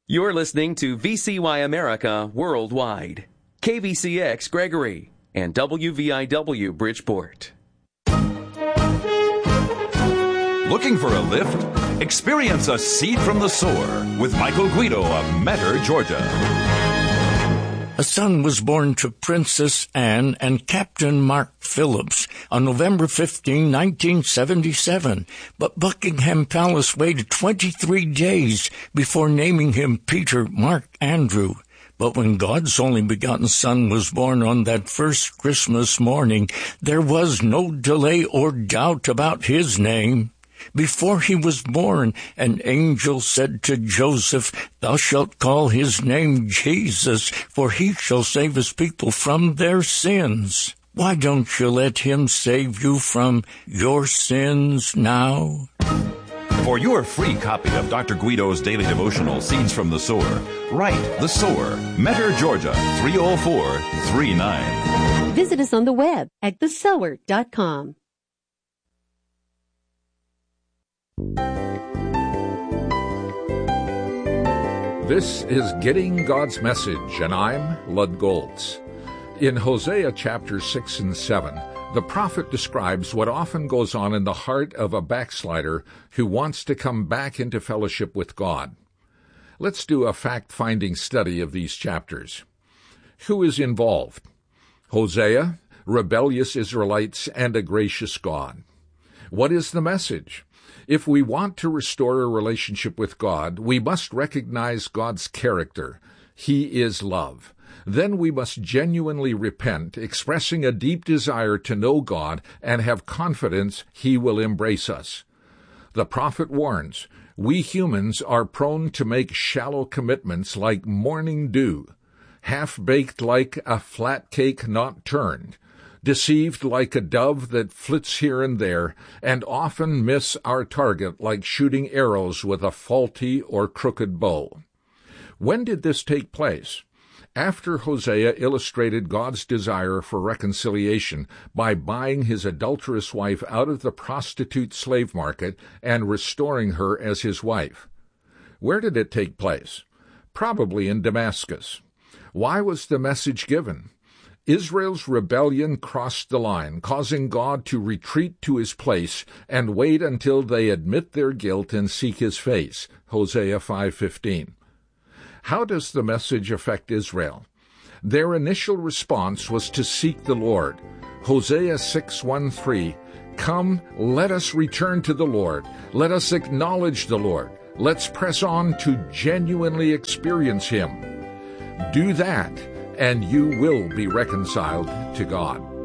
You're listening to VCY America Worldwide, KVCX Gregory, and WVIW Bridgeport. Looking for a lift? Experience a seed from the sower with Michael Guido of Metter, Georgia. A son was born to Princess Anne and Captain Mark Phillips on November 15, 1977, but Buckingham Palace waited 23 days before naming him Peter Mark Andrew. But when God's only begotten Son was born on that first Christmas morning, there was no delay or doubt about his name. Before he was born, an angel said to Joseph, "Thou shalt call his name Jesus, for he shall save his people from their sins." Why don't you let him save you from your sins now? For your free copy of Dr. Guido's daily devotional, Seeds from the Sower, write The Sower, Metter, Georgia, 30439. Visit us on the web at thesower.com. This is Getting God's Message, and I'm Lud Goltz. In Hosea chapters 6 and 7, the prophet describes what often goes on in the heart of a backslider who wants to come back into fellowship with God. Let's do a fact-finding study of these chapters. Who is involved? Hosea, rebellious Israelites, and a gracious God. What is the message? If we want to restore a relationship with God, we must recognize God's character. He is love. Then we must genuinely repent, expressing a deep desire to know God and have confidence He will embrace us. The prophet warns, we humans are prone to make shallow commitments like morning dew, half-baked like a flat cake not turned, deceived like a dove that flits here and there, and often miss our target like shooting arrows with a faulty or crooked bow. When did this take place? After Hosea illustrated God's desire for reconciliation by buying his adulterous wife out of the prostitute slave market and restoring her as his wife. Where did it take place? Probably in Damascus. Why was the message given? Israel's rebellion crossed the line, causing God to retreat to his place and wait until they admit their guilt and seek his face. Hosea 5:15. How does the message affect Israel? Their initial response was to seek the Lord. Hosea 6:1-3, "Come, let us return to the Lord. Let us acknowledge the Lord. Let's press on to genuinely experience him." Do that, and you will be reconciled to God.